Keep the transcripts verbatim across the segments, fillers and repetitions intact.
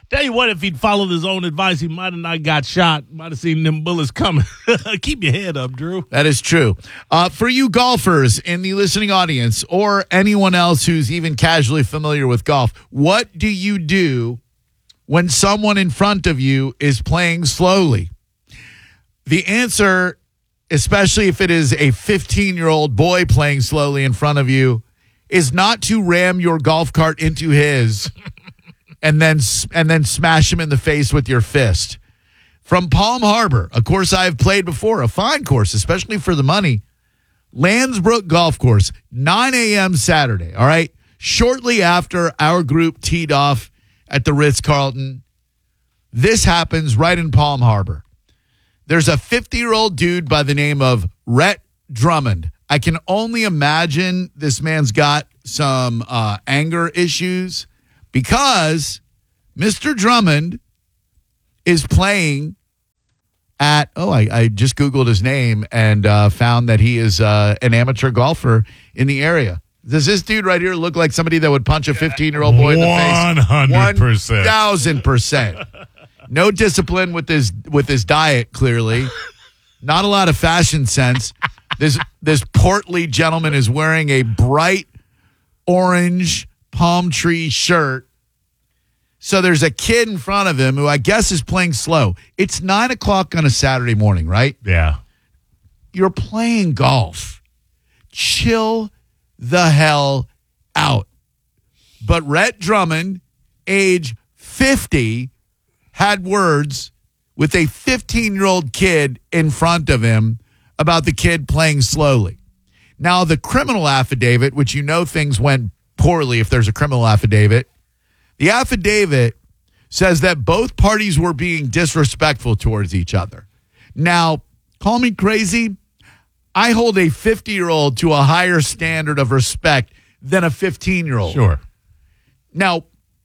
Tell you what, if he'd followed his own advice, he might have not got shot. Might have seen them bullets coming. Keep your head up, Drew. That is true. Uh, for you golfers in the listening audience or anyone else who's even casually familiar with golf, what do you do when someone in front of you is playing slowly? The answer, especially if it is a fifteen-year-old boy playing slowly in front of you, is not to ram your golf cart into his and then and then smash him in the face with your fist. From Palm Harbor, a course I have played before, a fine course, especially for the money, Landsbrook Golf Course, nine a.m. Saturday, all right? Shortly after our group teed off at the Ritz-Carlton, this happens right in Palm Harbor. There's a fifty-year-old dude by the name of Rhett Drummond. I can only imagine this man's got some uh, anger issues because Mister Drummond is playing at, oh, I, I just Googled his name and uh, found that he is uh, an amateur golfer in the area. Does this dude right here look like somebody that would punch a fifteen-year-old boy in the face? one hundred percent. one thousand percent. No discipline with his with his diet, clearly. Not a lot of fashion sense. This this portly gentleman is wearing a bright orange palm tree shirt. So there's a kid in front of him who I guess is playing slow. It's nine o'clock on a Saturday morning, right? Yeah. You're playing golf. Chill the hell out. But Rhett Drummond, age fifty, had words with a fifteen-year-old kid in front of him about the kid playing slowly. Now, the criminal affidavit, which you know things went poorly if there's a criminal affidavit, the affidavit says that both parties were being disrespectful towards each other. Now, call me crazy. I hold a fifty-year-old to a higher standard of respect than a fifteen-year-old. Sure. Now,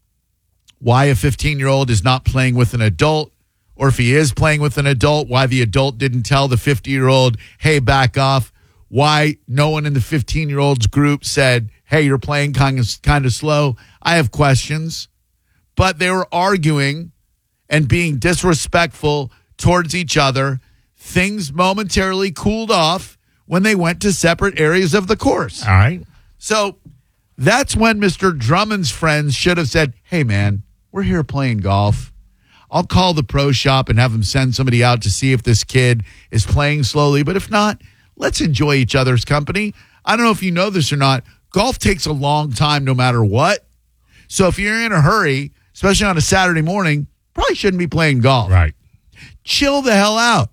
why a fifteen-year-old is not playing with an adult, or if he is playing with an adult, why the adult didn't tell the fifty-year-old, hey, back off, why no one in the fifteen-year-old's group said, hey, you're playing kind of, kind of slow, I have questions. But they were arguing and being disrespectful towards each other. Things momentarily cooled off when they went to separate areas of the course. All right. So that's when Mister Drummond's friends should have said, hey, man, we're here playing golf. I'll call the pro shop and have them send somebody out to see if this kid is playing slowly. But if not, let's enjoy each other's company. I don't know if you know this or not. Golf takes a long time no matter what. So if you're in a hurry, especially on a Saturday morning, probably shouldn't be playing golf. Right. Chill the hell out.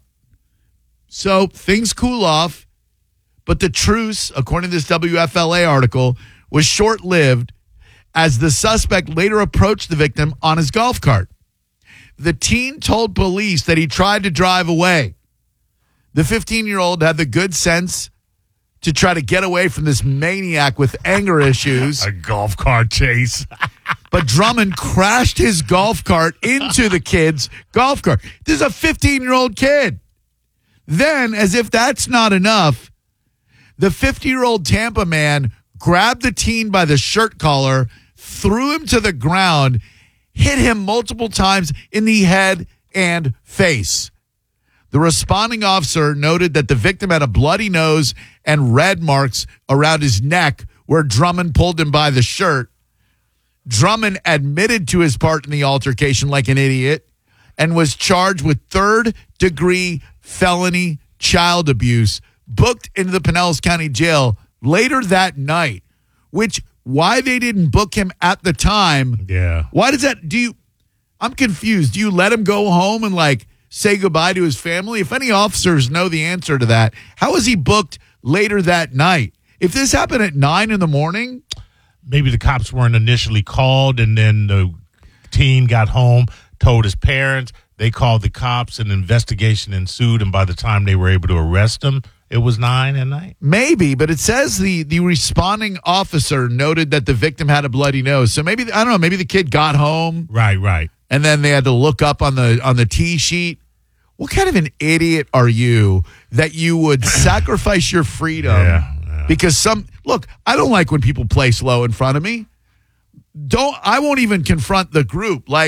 So things cool off. But the truce, according to this W F L A article, was short-lived as the suspect later approached the victim on his golf cart. The teen told police that he tried to drive away. The fifteen-year-old had the good sense to try to get away from this maniac with anger issues. A golf cart chase. But Drummond crashed his golf cart into the kid's golf cart. This is a fifteen-year-old kid. Then, as if that's not enough, the fifty-year-old Tampa man grabbed the teen by the shirt collar, threw him to the ground, hit him multiple times in the head and face. The responding officer noted that the victim had a bloody nose and red marks around his neck where Drummond pulled him by the shirt. Drummond admitted to his part in the altercation like an idiot and was charged with third-degree felony child abuse, booked into the Pinellas County Jail later that night, which why they didn't book him at the time. Yeah. Why does that, do you, I'm confused. Do you let him go home and like say goodbye to his family? If any officers know the answer to that, how was he booked later that night? If this happened at nine in the morning. Maybe the cops weren't initially called and then the teen got home, told his parents, they called the cops, an investigation ensued, and by the time they were able to arrest him, it was nine at night? Maybe, but it says the, the responding officer noted that the victim had a bloody nose. So maybe, I don't know, maybe the kid got home. Right, right. And then they had to look up on the on the tee sheet. What kind of an idiot are you that you would sacrifice your freedom? Yeah, yeah. Because some, look, I don't like when people play slow in front of me. Don't, I won't even confront the group. Like,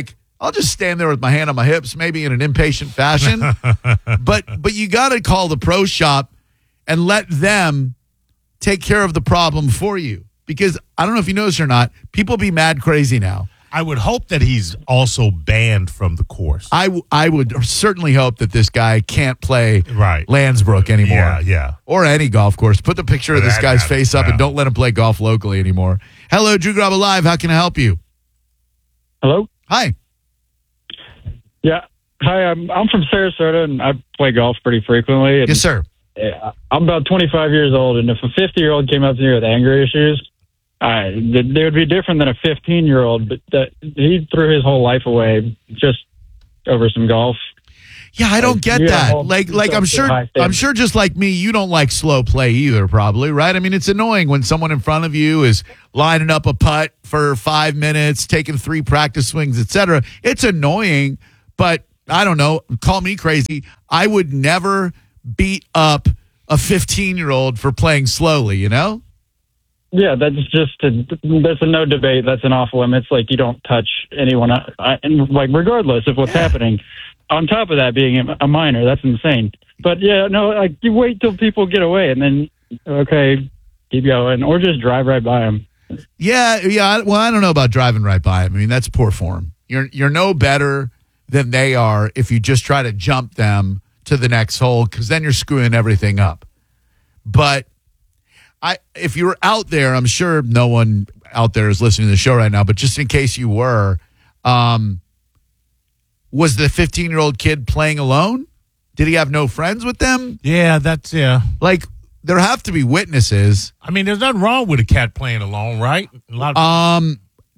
I'll just stand there with my hand on my hips, maybe in an impatient fashion. but but you got to call the pro shop and let them take care of the problem for you. Because I don't know if you noticed or not, people be mad crazy now. I would hope that he's also banned from the course. I, w- I would certainly hope that this guy can't play right. Landsbrook anymore. Yeah, yeah. Or any golf course. Put the picture For of this that guy's matter, face up yeah. and don't let him play golf locally anymore. Hello, Drew Graba Live. How can I help you? Hello? Hi. Yeah. Hi, I'm I'm from Sarasota, and I play golf pretty frequently. And Yes, sir. I'm about twenty-five years old, and if a fifty-year-old came up to me with anger issues, I, they would be different than a fifteen-year-old, but that, he threw his whole life away just over some golf. Yeah, I don't Like, get you that. hold Like, like I'm yourself to sure, high I'm standards. sure, just like me, you don't like slow play either, probably, right? I mean, it's annoying when someone in front of you is lining up a putt for five minutes, taking three practice swings, et cetera. It's annoying, but I don't know. Call me crazy. I would never beat up a fifteen-year-old for playing slowly. You know? Yeah, that's just a, that's a no debate. That's an off limits. Like, you don't touch anyone, I, and like regardless of what's Yeah. happening. On top of that, being a minor, that's insane. But yeah, no, like you wait till people get away, and then okay, keep going, or just drive right by them. Yeah, yeah. I- Well, I don't know about driving right by him. I mean, that's poor form. You're you're no better than they are if you just try to jump them to the next hole, because then you're screwing everything up. But I, if you were out there, I'm sure no one out there is listening to the show right now. But just in case you were, um, was the fifteen-year-old kid playing alone? Did he have no friends with them? Yeah, that's yeah. Like, there have to be witnesses. I mean, there's nothing wrong with a cat playing alone, right? A lot of Um,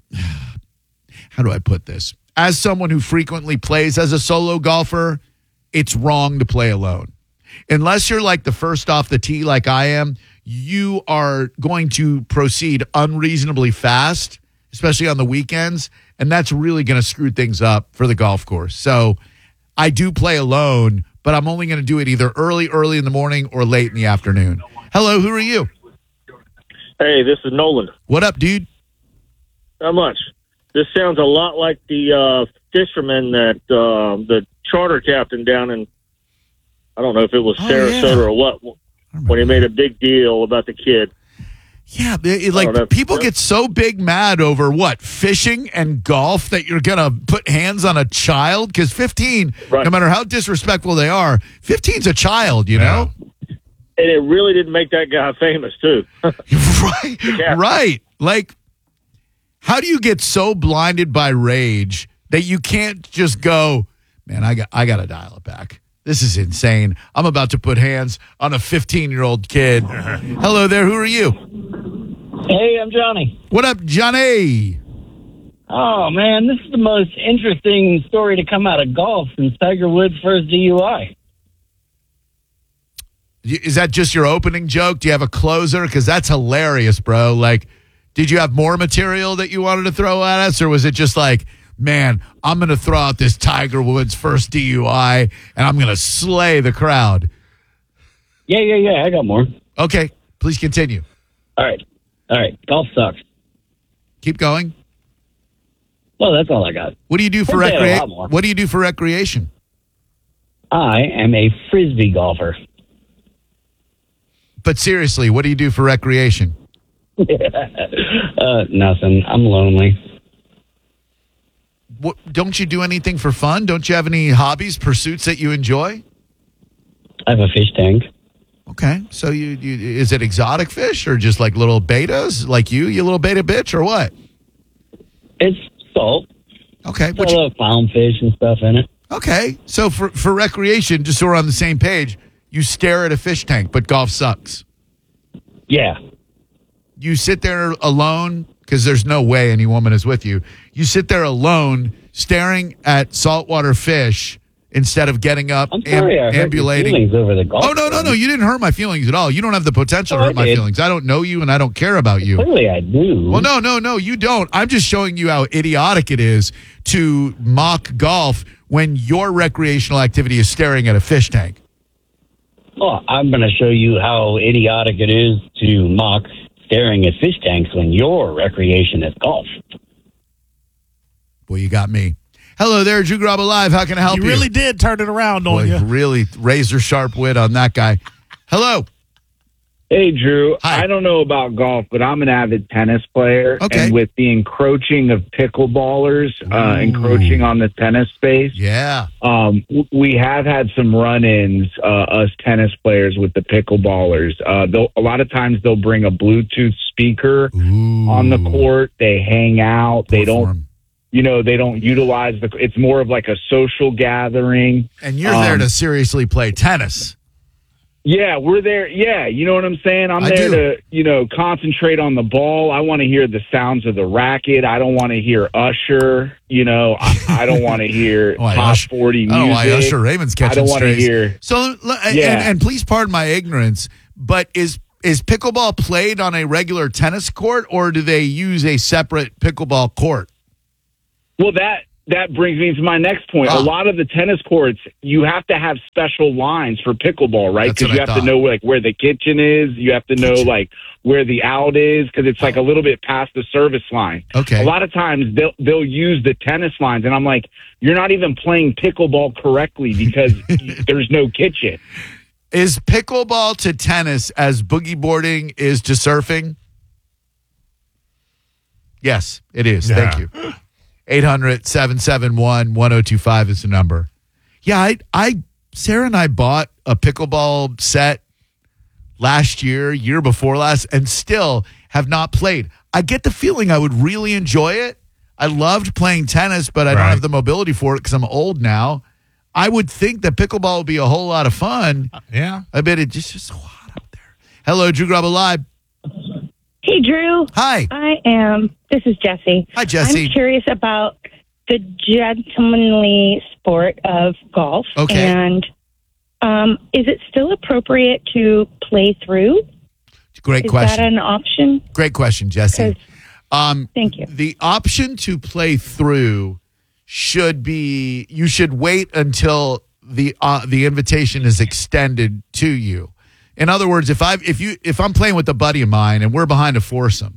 how do I put this? As someone who frequently plays as a solo golfer, it's wrong to play alone. Unless you're like the first off the tee like I am, you are going to proceed unreasonably fast, especially on the weekends, and that's really going to screw things up for the golf course. So I do play alone, but I'm only going to do it either early, early in the morning or late in the afternoon. Hello, who are you? Hey, this is Nolan. What up, dude? Not much. This sounds a lot like the uh, fisherman that uh, the charter captain down in, I don't know if it was Oh, Sarasota yeah. or what, when he made a big deal about the kid. Yeah, it, it, like Oh, that's- people yep. get so big mad over what, fishing and golf, that you're gonna put hands on a child. Because fifteen, Right. no matter how disrespectful they are, fifteen's a child. You know, And it really didn't make that guy famous, too. right? Yeah. Right. Like, how do you get so blinded by rage that you can't just go, man? I got, I got to dial it back. This is insane. I'm about to put hands on a fifteen-year-old kid. Hello there. Who are you? Hey, I'm Johnny. What up, Johnny? Oh, man, this is the most interesting story to come out of golf since Tiger Woods' first D U I. Is that just your opening joke? Do you have a closer? Because that's hilarious, bro. Like, did you have more material that you wanted to throw at us? Or was it just like, man, I'm going to throw out this Tiger Woods first D U I and I'm going to slay the crowd? Yeah, yeah, yeah, I got more. Okay, please continue. All right. All right, golf sucks. Keep going. Well, that's all I got. What do you do for I'd say a lot recreation? more. What do you do for recreation? I am a Frisbee golfer. But seriously, what do you do for recreation? uh, nothing. I'm lonely. What, don't you do anything for fun? Don't you have any hobbies, pursuits that you enjoy? I have a fish tank. Okay, so you, you is it exotic fish or just like little betas like you, you little beta bitch, or what? It's salt. Okay, Got what a you- little clownfish and stuff in it. okay. So for for recreation, just so we're on the same page, you stare at a fish tank, but golf sucks. Yeah. You sit there alone because there's no way any woman is with you. You sit there alone, staring at saltwater fish instead of getting up, I'm sorry I am- hurt your ambulating. feelings over the golf. Oh, no, no, no. You didn't hurt my feelings at all. You don't have the potential Oh, to I hurt my did. feelings. I don't know you and I don't care about you. Clearly I do. Well, no, no, no, you don't. I'm just showing you how idiotic it is to mock golf when your recreational activity is staring at a fish tank. Oh, I'm going to show you how idiotic it is to mock staring at fish tanks when your recreation is golf. Well, you got me. Hello there, Drew Garabo Live. How can I help You you? really did turn it around on Boy, you. really razor sharp wit on that guy. Hello. Hey, Drew. Hi. I don't know about golf, but I'm an avid tennis player. Okay. And with the encroaching of pickleballers uh, encroaching on the tennis space, Yeah. um, w- we have had some run-ins, uh, us tennis players, with the pickleballers. Uh, they'll, a lot of times they'll bring a Bluetooth speaker Ooh. on the court. They hang out. They Poor don't, form. you know, they don't utilize the. It's more of like a social gathering. And you're there Um, to seriously play tennis. Yeah, we're there. Yeah, you know what I'm saying? I'm I there do. to, you know, concentrate on the ball. I want to hear the sounds of the racket. I don't want to hear Usher. You know, I, I don't want to hear Why, top Usher- forty I music. don't know why Usher Raymond's catching I don't want to strays. hear. So, l- and, Yeah. and, and please pardon my ignorance, but is is pickleball played on a regular tennis court, or do they use a separate pickleball court? Well, that that brings me to my next point. Ah. A lot of the tennis courts, you have to have special lines for pickleball, right? That's Because what you I have to thought. know like where the kitchen is. You have to know like where the out is, because it's like a little bit past the service line. Okay. A lot of times they'll they'll use the tennis lines, and I'm like, you're not even playing pickleball correctly because there's no kitchen. Is pickleball to tennis as boogie boarding is to surfing? Yes, it is. Yeah. Thank you. eight hundred, seven seven one, one oh two five is the number. Yeah, I, I, Sarah and I bought a pickleball set last year, year before last, and still have not played. I get the feeling I would really enjoy it. I loved playing tennis, but I don't Right. have the mobility for it because I'm old now. I would think that pickleball would be a whole lot of fun. Yeah. I bet it's just, just so hot out there. Hello, Drew Garabo Live. Hey, Drew. Hi. I am. This is Jesse. Hi, Jesse. I'm curious about the gentlemanly sport of golf. Okay. And um, is it still appropriate to play through? Great Is question. that an option? Great question, Jesse. 'Cause- Um, Thank you. The option to play through should be you should wait until the uh, the invitation is extended to you. In other words, if I if you if I'm playing with a buddy of mine and we're behind a foursome,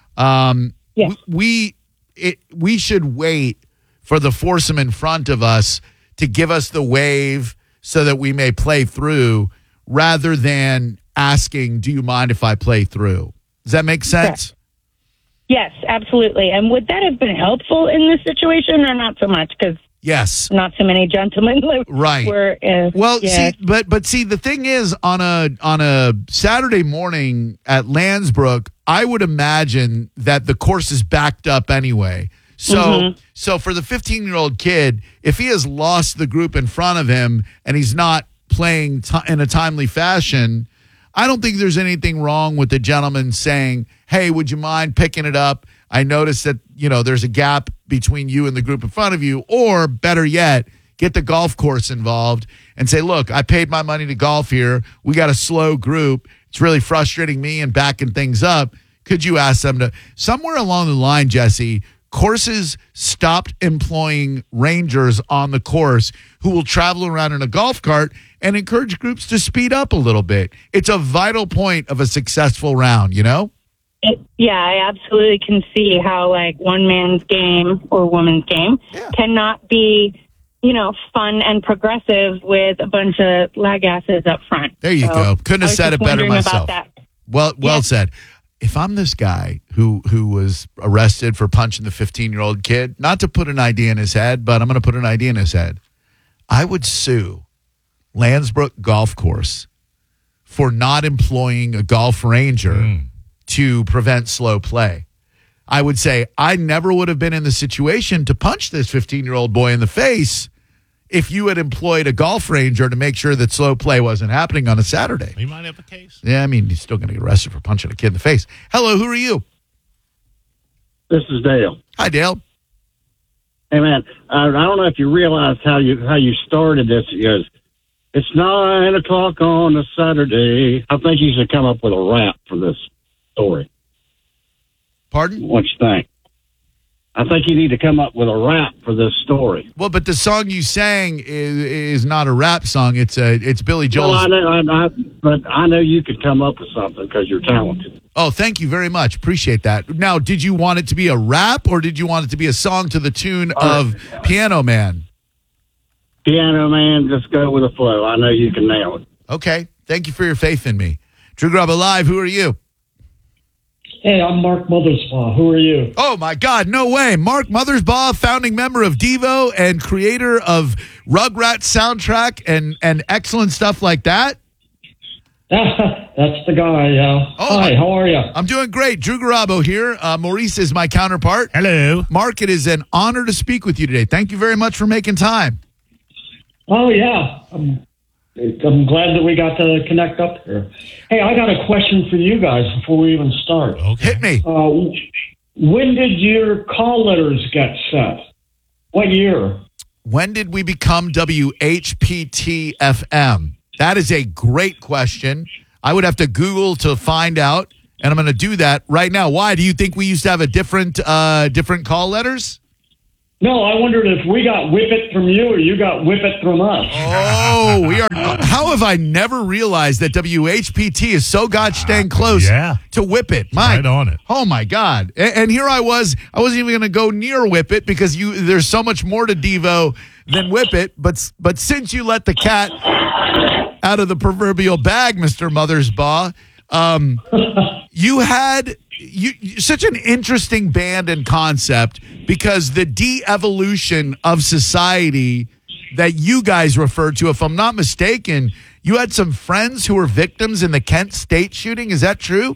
um, Yes. we it we should wait for the foursome in front of us to give us the wave so that we may play through, rather than asking, "Do you mind if I play through?" Does that make sense? Yes, absolutely. And would that have been helpful in this situation or not so much? Because Yes. not so many gentlemen Right. were. Uh, Well, yeah. see, but but see, the thing is, on a on a Saturday morning at Landsbrook, I would imagine that the course is backed up anyway. So Mm-hmm. so for the fifteen year old kid, if he has lost the group in front of him and he's not playing t- in a timely fashion, I don't think there's anything wrong with the gentleman saying, "Hey, would you mind picking it up? I noticed that, you know, there's a gap between you and the group in front of you." Or better yet, get the golf course involved and say, "Look, I paid my money to golf here. We got a slow group. It's really frustrating me and backing things up. Could you ask them to?" Somewhere along the line, Jesse, courses stopped employing rangers on the course who will travel around in a golf cart and encourage groups to speed up a little bit. It's a vital point of a successful round, you know? It, yeah, I absolutely can see how like one man's game or woman's game Yeah. cannot be, you know, fun and progressive with a bunch of lagasses up front. There you So, go. Couldn't have I was said just it better wondering myself. About that. Well, well Yeah. said. If I'm this guy who who was arrested for punching the fifteen-year-old kid, not to put an idea in his head, but I'm going to put an idea in his head, I would sue Landsbrook Golf Course for not employing a golf ranger to prevent slow play. I would say I never would have been in the situation to punch this fifteen-year-old boy in the face if you had employed a golf ranger to make sure that slow play wasn't happening on a Saturday. You might have a case. Yeah, I mean, he's still going to get arrested for punching a kid in the face. Hello, who are you? This is Dale. Hi, Dale. Hey man, I, I don't know if you realize how you how you started this. It goes, it's nine o'clock on a Saturday. I think you should come up with a rap for this story. Pardon? What you think? I think you need to come up with a rap for this story. Well, but the song you sang is, is not a rap song. It's a it's Billy Joel's. Well, I know, I, I, but I know you could come up with something because you're talented. Oh, thank you very much. Appreciate that. Now, did you want it to be a rap or did you want it to be a song to the tune of Piano Man? Piano Man, just go with the flow. I know you can nail it. Okay. Thank you for your faith in me. Drew Garabo Live, who are you? Hey, I'm Mark Mothersbaugh. Who are you? Oh, my God. No way. Mark Mothersbaugh, founding member of Devo and creator of Rugrats soundtrack and, and excellent stuff like that. That's the guy, yeah. Oh, Hi, how are you? I'm doing great. Drew Garabo here. Uh, Maurice is my counterpart. Hello. Mark, it is an honor to speak with you today. Thank you very much for making time. Oh, yeah. I'm, I'm glad that we got to connect up here. Hey, I got a question for you guys before we even start. Okay. Hit me. Uh, when did your call letters get set? What year? When did we become W H P T F M? That is a great question. I would have to Google to find out, and I'm going to do that right now. Why? Do you think we used to have a different uh, different call letters? No, I wondered if we got whip it from you or you got whip it from us. Oh, we are. How have I never realized that W H P T is so gosh dang close Yeah. to Whip It? My, Right on it. Oh my God! And, and here I was. I wasn't even going to go near Whip It because you. There's so much more to Devo than Whip It. But but since you let the cat out of the proverbial bag, Mister Mothersbaugh, um, you had you such an interesting band and concept because the de-evolution of society that you guys referred to, if I'm not mistaken, you had some friends who were victims in the Kent State shooting. Is that true?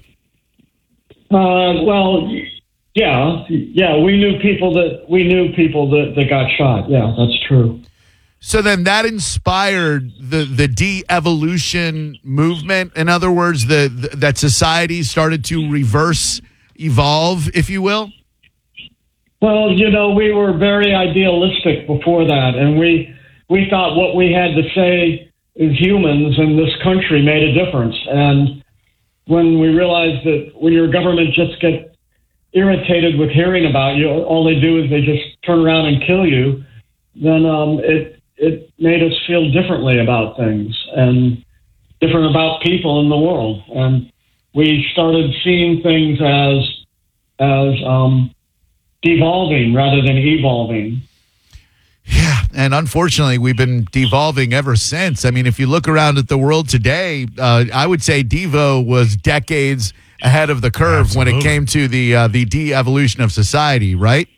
Uh, well, yeah, yeah. We knew people that we knew people that, that got shot. Yeah, that's true. So then that inspired the the de-evolution movement. In other words, the, the that society started to reverse evolve, if you will. Well, you know, we were very idealistic before that, and we we thought what we had to say as humans in this country made a difference. And when we realized that when your government just get irritated with hearing about you, all they do is they just turn around and kill you, then um, it it made us feel differently about things and different about people in the world. And we started seeing things as as um, devolving rather than evolving. Yeah, and unfortunately, we've been devolving ever since. I mean, if you look around at the world today, uh, I would say Devo was decades ahead of the curve Absolutely. when it came to the uh, the de-evolution of society, right?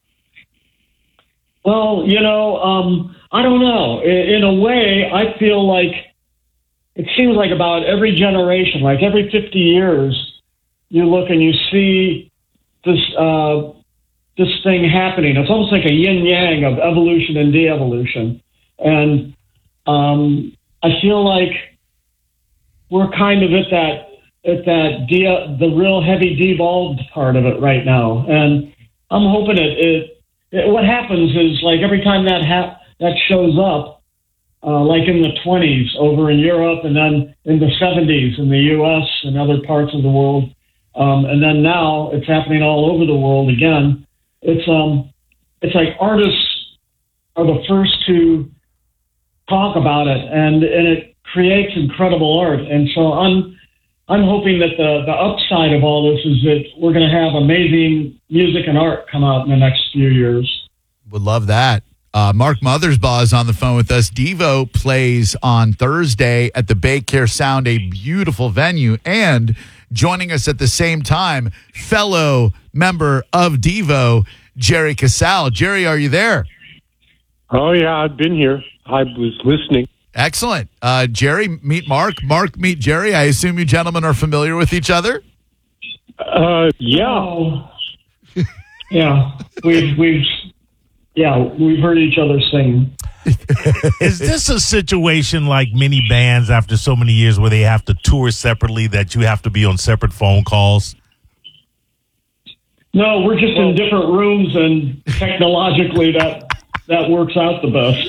Well, you know, um, I don't know. In, in a way, I feel like it seems like about every generation, like every fifty years, you look and you see this uh, this thing happening. It's almost like a yin-yang of evolution and de-evolution. And um, I feel like we're kind of at that at that de- the real heavy devolved part of it right now. And I'm hoping it, it, it what happens is like every time that ha- that shows up, uh, like in the twenties over in Europe and then in the seventies in the U S and other parts of the world. Um, and then now it's happening all over the world again. It's um, it's like artists are the first to talk about it, and and it creates incredible art. And so I'm I'm hoping that the the upside of all this is that we're going to have amazing music and art come out in the next few years. Would love that. Uh, Mark Mothersbaugh is on the phone with us. Devo plays on Thursday at the Bay Care Sound, a beautiful venue, and joining us at the same time, fellow member of Devo, Jerry Casale. Jerry, are you there? Oh, yeah, I've been here. I was listening. Excellent. Uh, Jerry, meet Mark. Mark, meet Jerry. I assume you gentlemen are familiar with each other? Uh, yeah. Oh, yeah, we've we've yeah we've heard each other sing. Is this a situation like many bands after so many years where they have to tour separately, that you have to be on separate phone calls? No, we're just in different rooms, and technologically that that works out the best.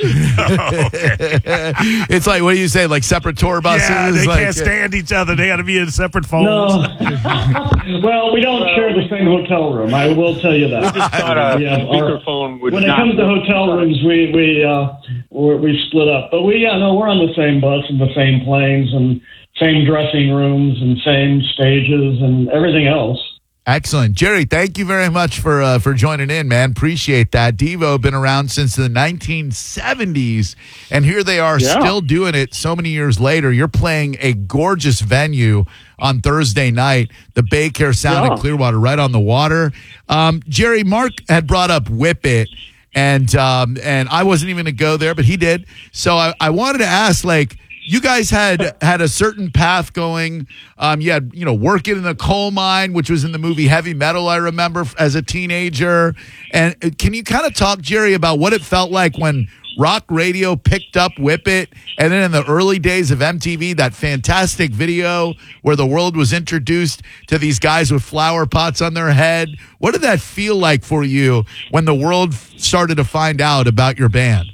It's like, what do you say, like separate tour buses? Yeah, they like, can't stand each other. They got to be in separate phones. No. Well, we don't share the same hotel room. I will tell you that. Just thought a We have our- speakerphone would when it not comes to work. hotel rooms, we we uh, we're, we split up. But we yeah no, we're on the same bus and the same planes and same dressing rooms and same stages and everything else. Excellent. Jerry, thank you very much for uh, for joining in, man. Appreciate that. Devo been around since the nineteen seventies, and here they are Yeah. still doing it so many years later. You're playing a gorgeous venue on Thursday night, the Bay Care Sound Yeah. in Clearwater, right on the water. Um, Jerry, Mark had brought up Whip It, and, um, and I wasn't even going to go there, but he did. So I, I wanted to ask, like, you guys had had a certain path going. Um, you had, you know, working in the coal mine, which was in the movie Heavy Metal, I remember, as a teenager. And uh, can you kind of talk, Jerry, about what it felt like when rock radio picked up Whip It, and then in the early days of M T V, that fantastic video where the world was introduced to these guys with flower pots on their head? What did that feel like for you when the world started to find out about your band?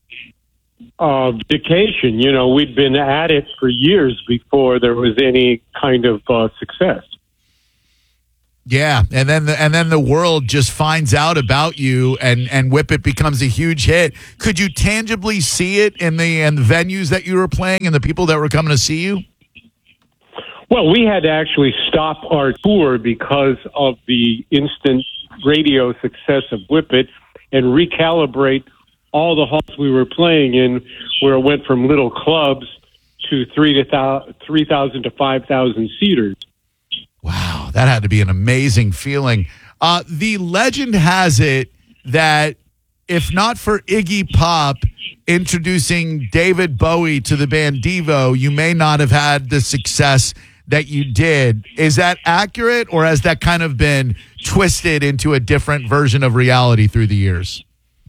Uh, vacation, you know, we'd been at it for years before there was any kind of uh, success. Yeah, and then the, and then the world just finds out about you, and, and Whip It becomes a huge hit. Could you tangibly see it in the in the venues that you were playing and the people that were coming to see you? Well, we had to actually stop our tour because of the instant radio success of Whip It and recalibrate all the halls we were playing in, where it went from little clubs to three to thou- three thousand to five thousand seaters. Wow, that had to be an amazing feeling. Uh, the legend has it that if not for Iggy Pop introducing David Bowie to the band Devo, you may not have had the success that you did. Is that accurate, or has that kind of been twisted into a different version of reality through the years?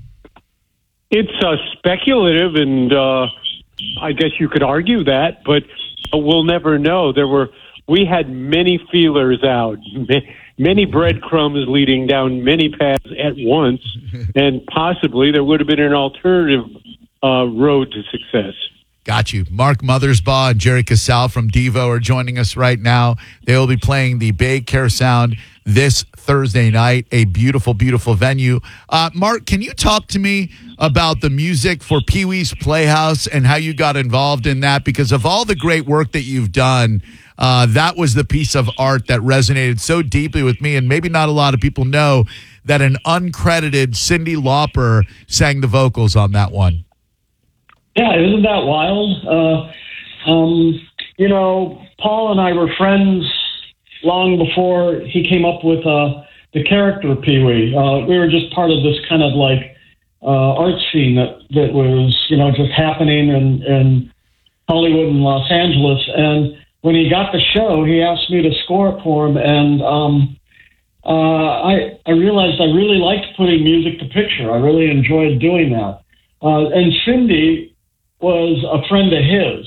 It's uh, speculative, and uh, I guess you could argue that, but we'll never know. There were we had many feelers out, many breadcrumbs leading down many paths at once, and possibly there would have been an alternative uh, road to success. Got you. Mark Mothersbaugh and Jerry Casale from Devo are joining us right now. They will be playing the Bay Care Sound this Thursday night, a beautiful, beautiful venue. Uh, Mark, can you talk to me about the music for Pee Wee's Playhouse and how you got involved in that? Because of all the great work that you've done, uh, that was the piece of art that resonated so deeply with me, and maybe not a lot of people know that an uncredited Cyndi Lauper sang the vocals on that one. Yeah, isn't that wild? Uh, um, you know, Paul and I were friends long before he came up with uh, the character Pee Wee. Uh, we were just part of this kind of like uh, art scene that, that was, you know, just happening in, in Hollywood and Los Angeles. And when he got the show, he asked me to score it for him. And um, uh, I, I realized I really liked putting music to picture. I really enjoyed doing that. Uh, and Cyndi was a friend of his.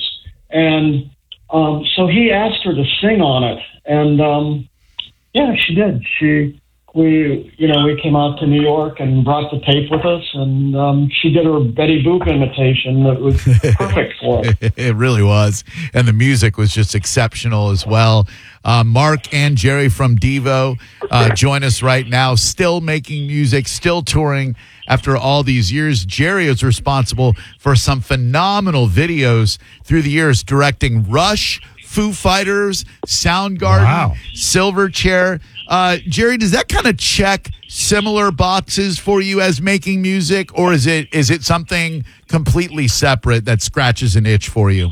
And um, so he asked her to sing on it. And, um, yeah, she did. She, we, you know, we came out to New York and brought the tape with us, and um, she did her Betty Boop imitation that was perfect for it. It really was. And the music was just exceptional as well. Uh, Mark and Jerry from Devo uh, join us right now, still making music, still touring after all these years. Jerry is responsible for some phenomenal videos through the years, directing Rush, Foo Fighters, Soundgarden, Wow. Silverchair. Uh, Jerry, does that kind of check similar boxes for you as making music, or is it is it something completely separate that scratches an itch for you?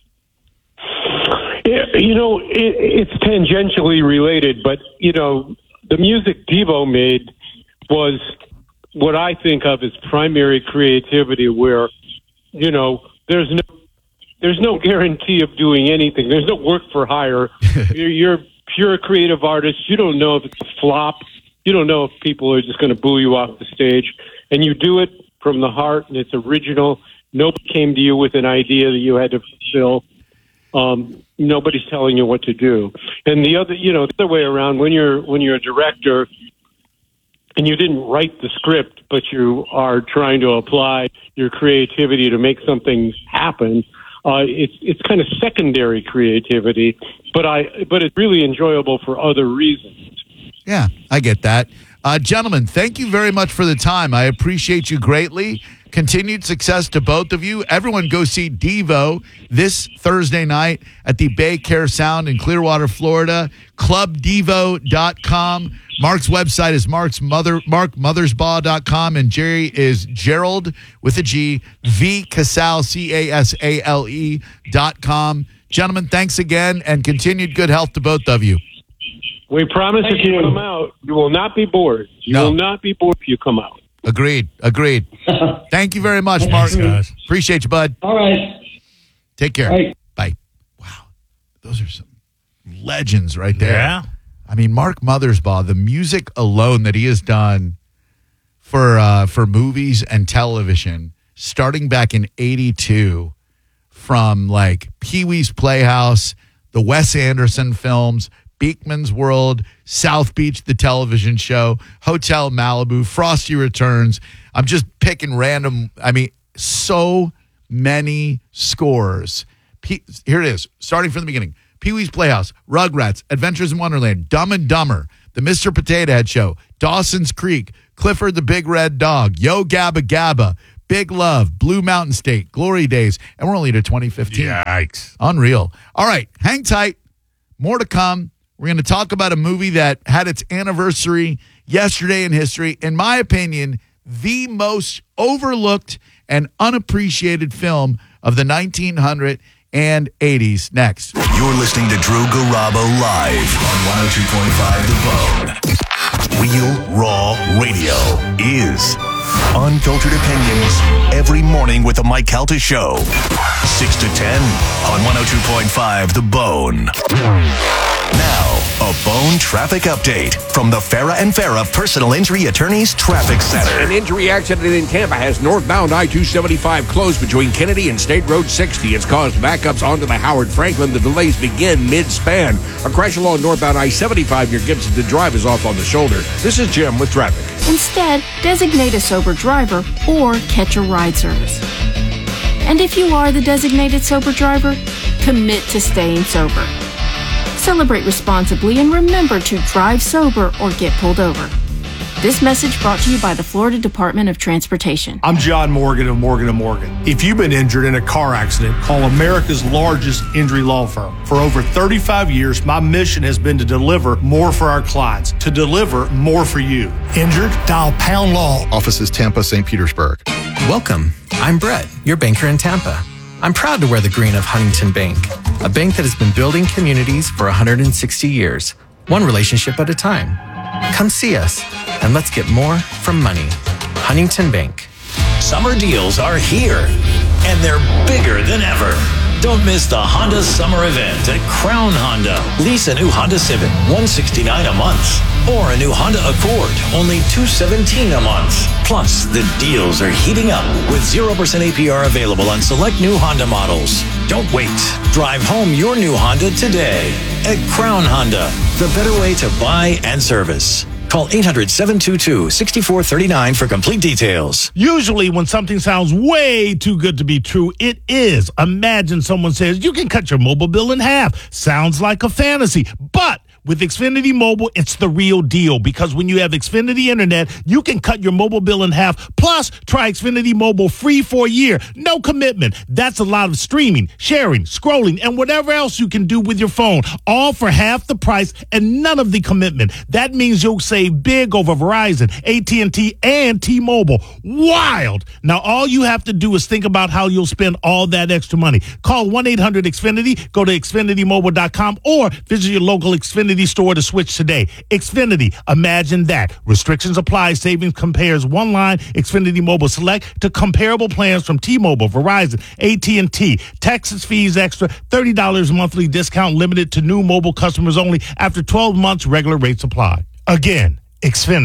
Yeah, you know, it, it's tangentially related, but, you know, the music Devo made was what I think of as primary creativity, where, you know, there's no there's no guarantee of doing anything. There's no work for hire. you're, you're a pure creative artist. You don't know if it's a flop. You don't know if people are just going to boo you off the stage. And you do it from the heart, and it's original. Nobody came to you with an idea that you had to fulfill. Um, nobody's telling you what to do. And the other, you know, the other way around, when you're when you're a director, and you didn't write the script, but you are trying to apply your creativity to make something happen. Uh, it's it's kind of secondary creativity, but I but it's really enjoyable for other reasons. Yeah, I get that. Uh, gentlemen, thank you very much for the time. I appreciate you greatly. Continued success to both of you. Everyone go see Devo this Thursday night at the Bay Care Sound in Clearwater, Florida. club devo dot com. Mark's website is Mark's mother, mark mothersbaugh dot com, and Jerry is Gerald with a G, V Casale, C A S A L E dot com. Gentlemen, thanks again, and continued good health to both of you. We promise Thank if you you. come out, you will not be bored. You No. will not be bored if you come out. Agreed. Agreed. Thank you very much, Mark. guys. Appreciate you, bud. All right. Take care. Bye. Bye. Wow. Those are some legends right there. Yeah. I mean, Mark Mothersbaugh, the music alone that he has done for uh, for movies and television, starting back in eighty-two, from like Pee-wee's Playhouse, the Wes Anderson films, Beekman's World, South Beach, the television show, Hotel Malibu, Frosty Returns. I'm just picking random. I mean, so many scores. P- Here it is, starting from the beginning. Pee-wee's Playhouse, Rugrats, Adventures in Wonderland, Dumb and Dumber, The Mister Potato Head Show, Dawson's Creek, Clifford the Big Red Dog, Yo Gabba Gabba, Big Love, Blue Mountain State, Glory Days, and we're only to twenty fifteen. Yikes. Unreal. All right, hang tight. More to come. We're going to talk about a movie that had its anniversary yesterday in history. In my opinion, the most overlooked and unappreciated film of the nineteen hundreds and eighties. Next. You're listening to Drew Garabo live on one oh two point five The Bone. Real Raw Radio is unfiltered opinions every morning with the Mike Calta Show. six to ten on one oh two point five The Bone. Now, a Bone traffic update from the Farah and Farah Personal Injury Attorneys Traffic Center. An injury accident in Tampa has northbound I two seventy-five closed between Kennedy and State Road sixty. It's caused backups onto the Howard Franklin. The delays begin mid-span. A crash along northbound I seventy-five near Gibson to Drive is off on the shoulder. This is Jim with traffic. Instead, designate a sober driver or catch a ride service. And if you are the designated sober driver, commit to staying sober. Celebrate responsibly and remember to drive sober or get pulled over. This message brought to you by the Florida Department of Transportation. I'm John Morgan of Morgan and Morgan. If you've been injured in a car accident, call America's largest injury law firm. For over thirty-five years, my mission has been to deliver more for our clients, to deliver more for you. Injured? Dial Pound Law. Offices Tampa, Saint Petersburg. Welcome. I'm Brett, your banker in Tampa. I'm proud to wear the green of Huntington Bank, a bank that has been building communities for one hundred sixty years, one relationship at a time. Come see us, and let's get more from money. Huntington Bank. Summer deals are here, and they're bigger than ever. Don't miss the Honda Summer Event at Crown Honda. Lease a new Honda Civic, one hundred sixty-nine dollars a month, or a new Honda Accord, only two hundred seventeen dollars a month. Plus, the deals are heating up with zero percent A P R available on select new Honda models. Don't wait. Drive home your new Honda today at Crown Honda, the better way to buy and service. Call eight hundred, seven two two, six four three nine for complete details. Usually when something sounds way too good to be true, it is. Imagine someone says, you can cut your mobile bill in half. Sounds like a fantasy. But with Xfinity Mobile, it's the real deal, because when you have Xfinity Internet, you can cut your mobile bill in half. Plus, try Xfinity Mobile free for a year. No commitment. That's a lot of streaming, sharing, scrolling, and whatever else you can do with your phone, all for half the price and none of the commitment. That means you'll save big over Verizon, A T and T, and T-Mobile. Wild! Now, all you have to do is think about how you'll spend all that extra money. Call one eight hundred X Finity, go to Xfinity Mobile dot com, or visit your local Xfinity store to switch today. Xfinity, imagine that. Restrictions apply. Savings compares one line Xfinity Mobile Select to comparable plans from T-Mobile, Verizon, A T and T. Taxes, fees extra, thirty dollars monthly discount limited to new mobile customers only. After twelve months, regular rates apply. Again, Xfinity.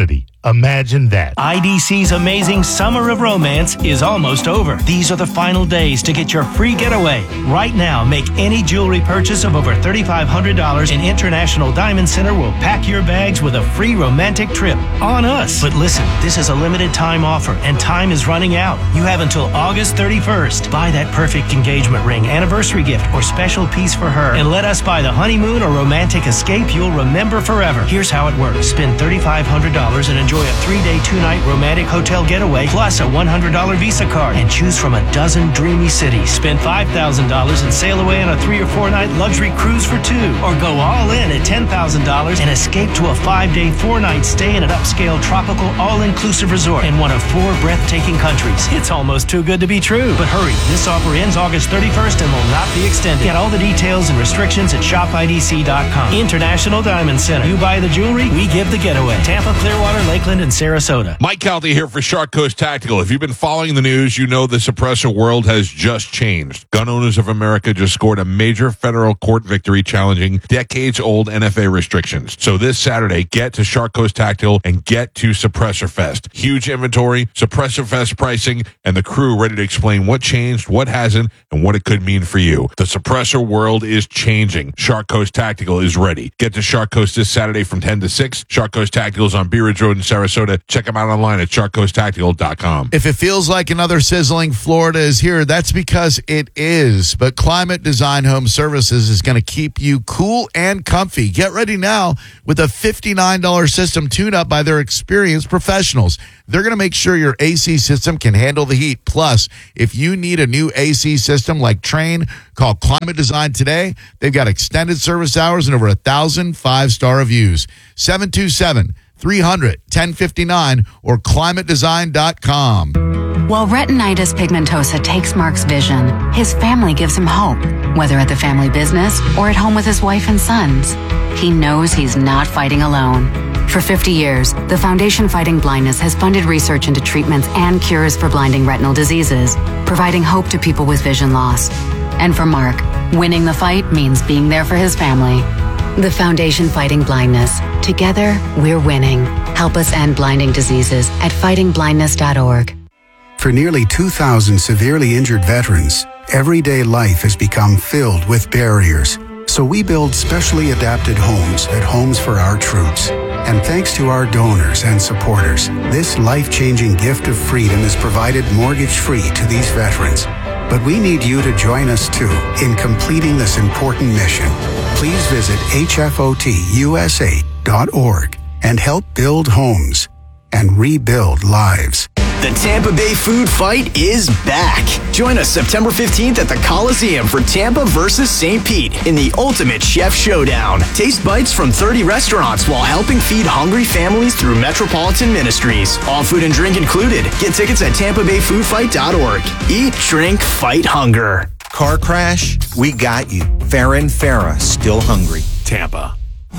Imagine that. I D C's amazing Summer of Romance is almost over. These are the final days to get your free getaway. Right now, make any jewelry purchase of over three thousand five hundred dollars and International Diamond Center will pack your bags with a free romantic trip on us. But listen, this is a limited time offer and time is running out. You have until August thirty-first. Buy that perfect engagement ring, anniversary gift, or special piece for her and let us buy the honeymoon or romantic escape you'll remember forever. Here's how it works. Spend three thousand five hundred dollars and enjoy a three-day, two-night romantic hotel getaway plus a one hundred dollars Visa card and choose from a dozen dreamy cities. Spend five thousand dollars and sail away on a three or four-night luxury cruise for two. Or go all in at ten thousand dollars and escape to a five-day, four-night stay in an upscale, tropical, all-inclusive resort in one of four breathtaking countries. It's almost too good to be true. But hurry, this offer ends August thirty-first and will not be extended. Get all the details and restrictions at shop I D C dot com. International Diamond Center. You buy the jewelry, we give the getaway. Tampa, Clearwater, Lakeland, and Sarasota. Mike Calty here for Shark Coast Tactical. If you've been following the news, you know the suppressor world has just changed. Gun Owners of America just scored a major federal court victory challenging decades-old N F A restrictions. So this Saturday, get to Shark Coast Tactical and get to Suppressor Fest. Huge inventory, Suppressor Fest pricing, and the crew ready to explain what changed, what hasn't, and what it could mean for you. The suppressor world is changing. Shark Coast Tactical is ready. Get to Shark Coast this Saturday from ten to six. Shark Coast Tactical is on Bee Ridge Road in Sarasota. Check them out online at shark coast tactical dot com. If it feels like another sizzling Florida is here, that's because it is. But Climate Design Home Services is going to keep you cool and comfy. Get ready now with a fifty-nine dollars system tune-up by their experienced professionals. They're going to make sure your A C system can handle the heat. Plus, if you need a new A C system like Trane, call Climate Design today. They've got extended service hours and over a thousand five-star reviews. seven two seven, three hundred, ten fifty-nine or climate design dot com. While retinitis pigmentosa takes Mark's vision, his family gives him hope, whether at the family business or at home with his wife and sons. He knows he's not fighting alone. For fifty years, the Foundation Fighting Blindness has funded research into treatments and cures for blinding retinal diseases, providing hope to people with vision loss. And for Mark, winning the fight means being there for his family. The Foundation Fighting Blindness. Together, we're winning. Help us end blinding diseases at fighting blindness dot org. For nearly two thousand severely injured veterans, everyday life has become filled with barriers. So we build specially adapted homes at Homes for Our Troops. And thanks to our donors and supporters, this life-changing gift of freedom is provided mortgage-free to these veterans. But we need you to join us, too, in completing this important mission. Please visit H F O T U S A dot org and help build homes and rebuild lives. The Tampa Bay Food Fight is back. Join us September fifteenth at the Coliseum for Tampa versus Saint Pete in the ultimate chef showdown. Taste bites from thirty restaurants while helping feed hungry families through Metropolitan Ministries. All food and drink included. Get tickets at tampa bay food fight dot org. Eat, drink, fight hunger. Car crash? We got you. Farron Farah, still hungry. Tampa.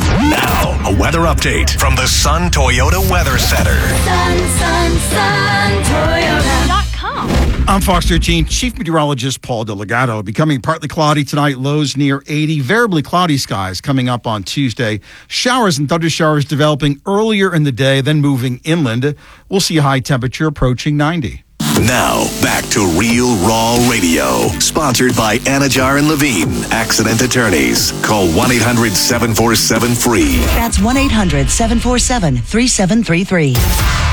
Now, a weather update from the Sun Toyota Weather Center. Sun, sun, sun, Toyota dot com. I'm Fox thirteen Chief Meteorologist Paul Delgado. Becoming partly cloudy tonight, lows near eighty. Variably cloudy skies coming up on Tuesday. Showers and thunder showers developing earlier in the day, then moving inland. We'll see a high temperature approaching ninety. Now, back to Real Raw Radio. Sponsored by Anajar and Levine, Accident Attorneys. Call one eight hundred seven four seven free. That's one eight hundred seven four seven three seven three three.